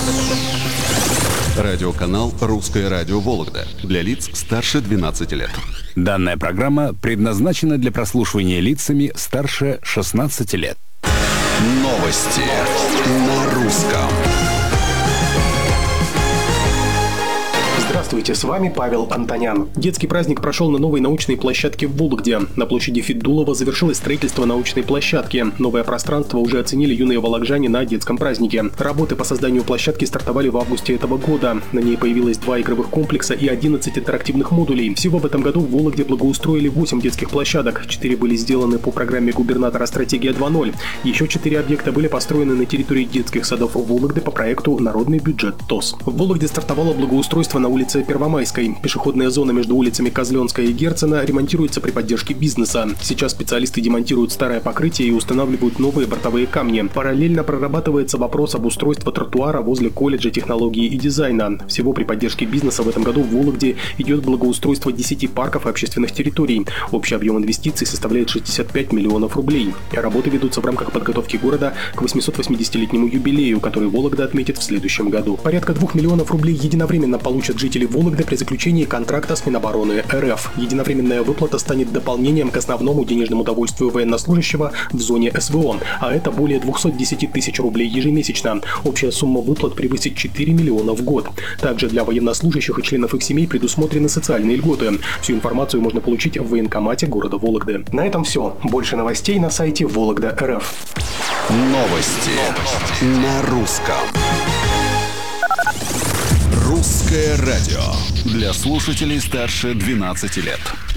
Радиоканал «Русское радио Вологда» для лиц старше 12 лет. Данная программа предназначена для прослушивания лицами старше 16 лет. Новости на русском. Здравствуйте, с вами Павел Антонян. Детский праздник прошел на новой научной площадке в Вологде. На площади Федулова завершилось строительство научной площадки. Новое пространство уже оценили юные вологжане на детском празднике. Работы по созданию площадки стартовали в августе этого года. На ней появилось 2 игровых комплекса и 11 интерактивных модулей. Всего в этом году в Вологде благоустроили 8 детских площадок. 4 были сделаны по программе губернатора «Стратегия 2.0». Еще 4 объекта были построены на территории детских садов Вологды по проекту «Народный бюджет ТОС». В Вологде стартовало благоустройство на улице Первомайской. Пешеходная зона между улицами Козленская и Герцена ремонтируется при поддержке бизнеса. Сейчас специалисты демонтируют старое покрытие и устанавливают новые бортовые камни. Параллельно прорабатывается вопрос об устройстве тротуара возле колледжа технологии и дизайна. Всего при поддержке бизнеса в этом году в Вологде идет благоустройство 10 парков и общественных территорий. Общий объем инвестиций составляет 65 миллионов рублей. Работы ведутся в рамках подготовки города к 880-летнему юбилею, который Вологда отметит в следующем году. Порядка 2 миллионов рублей единовременно получат жители Вологды при заключении контракта с Минобороны РФ. Единовременная выплата станет дополнением к основному денежному довольствию военнослужащего в зоне СВО, а это более 210 тысяч рублей ежемесячно. Общая сумма выплат превысит 4 миллиона в год. Также для военнослужащих и членов их семей предусмотрены социальные льготы. Всю информацию можно получить в военкомате города Вологды. На этом все. Больше новостей на сайте Вологда.РФ. Новости на русском. «Русское радио» для слушателей старше 12 лет.